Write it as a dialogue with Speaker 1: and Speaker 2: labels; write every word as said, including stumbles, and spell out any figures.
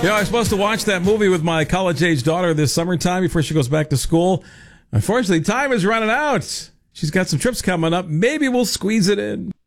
Speaker 1: You know, I was supposed to watch that movie with my college-age daughter this summertime before she goes back to school. Unfortunately, time is running out. She's got some trips coming up. Maybe we'll squeeze it in.